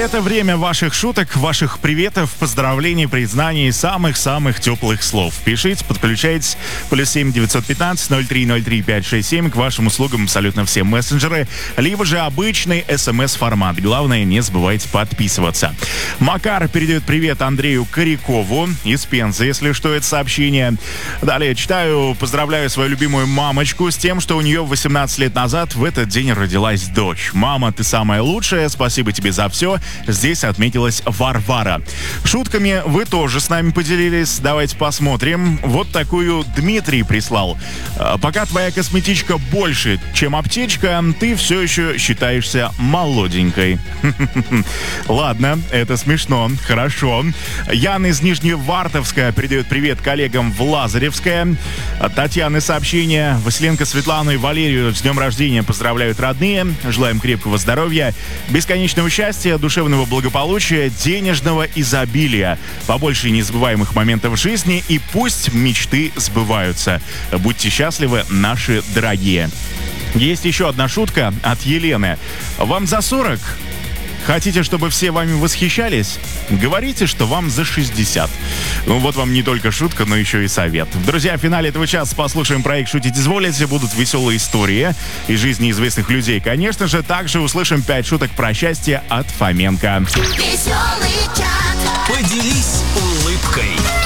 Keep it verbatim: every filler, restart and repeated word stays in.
Это время ваших шуток, ваших приветов, поздравлений, признаний, самых-самых теплых слов. Пишите, подключайтесь. Плюс семь девятьсот пятнадцать ноль три ноль три пять шесть семь. К вашим услугам абсолютно все мессенджеры. Либо же обычный смс-формат. Главное, не забывайте подписываться. Макар передает привет Андрею Корякову из Пензы, если что, это сообщение. Далее читаю. Поздравляю свою любимую мамочку с тем, что у нее восемнадцать лет назад в этот день родилась дочь. Мама, ты самая лучшая. Спасибо тебе за все. Здесь отметилась Варвара. Шутками вы тоже с нами поделились. Давайте посмотрим. Вот такую Дмитрий прислал. Пока твоя косметичка больше, чем аптечка, ты все еще считаешься молоденькой. Ладно, это смешно. Хорошо. Яна из Нижневартовска передает привет коллегам в Лазаревское. От Татьяны сообщение. Василенко Светлану и Валерию с днем рождения поздравляют родные. Желаем крепкого здоровья, бесконечного счастья, душевного благополучия, денежного изобилия, побольше незабываемых моментов в жизни, и пусть мечты сбываются. Будьте счастливы, наши дорогие. Есть еще одна шутка от Елены. Вам за сорок? Хотите, чтобы все вами восхищались? Говорите, что вам за шестьдесят. Ну вот вам не только шутка, но еще и совет. Друзья, в финале этого часа послушаем проект «Шутить изволите». Будут веселые истории из жизни известных людей. Конечно же, также услышим пять шуток про счастье от Фоменко. Веселый чат. Поделись улыбкой.